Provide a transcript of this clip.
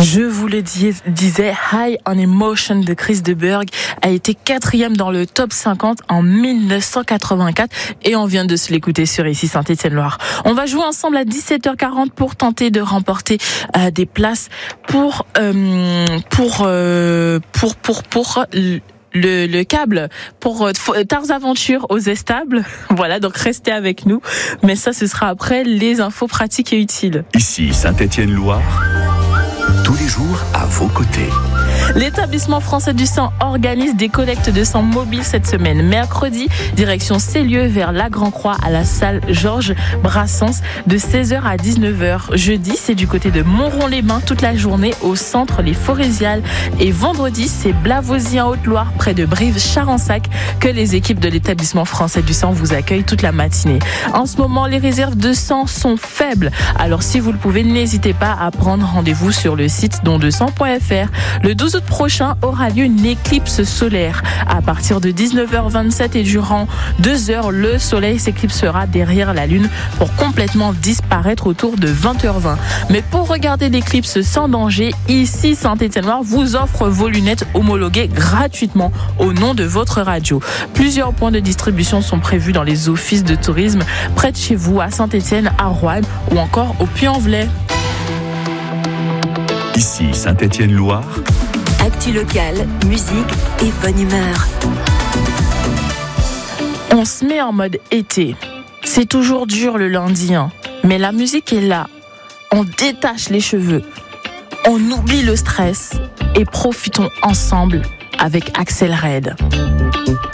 Je vous le disais, High on Emotion de Chris de Burgh a été 4e dans le top 50 en 1984 et on vient de se l'écouter sur ici Saint-Étienne-Loire. On va jouer ensemble à 17h40 pour tenter de remporter des places pour le câble pour Tars Aventures aux Estables. Voilà, donc restez avec nous. Mais ça, ce sera après les infos pratiques et utiles. Ici Saint-Étienne-Loire, tous les jours à vos côtés. L'établissement français du sang organise des collectes de sang mobiles cette semaine. Mercredi, direction Célieu vers la Grand-Croix à la salle Georges Brassens de 16h à 19h. Jeudi, c'est du côté de Montrond-les-Bains toute la journée au centre Les Forésiales. Et vendredi, c'est Blavozy en Haute-Loire près de Brive-Charensac que les équipes de l'établissement français du sang vous accueillent toute la matinée. En ce moment, les réserves de sang sont faibles. Alors si vous le pouvez, n'hésitez pas à prendre rendez-vous sur le site don2sang.fr. Le 12 août prochain aura lieu une éclipse solaire. À partir de 19h27 et durant 2 heures, le soleil s'éclipsera derrière la lune pour complètement disparaître autour de 20h20. Mais pour regarder l'éclipse sans danger, ici Saint-Étienne-Loire vous offre vos lunettes homologuées gratuitement au nom de votre radio. Plusieurs points de distribution sont prévus dans les offices de tourisme près de chez vous, à Saint-Étienne, à Roanne ou encore au Puy-en-Velay. Ici Saint-Étienne-Loire. Actu locale, musique et bonne humeur. On se met en mode été. C'est toujours dur le lundi, mais la musique est là. On détache les cheveux. On oublie le stress et profitons ensemble avec Axel Red.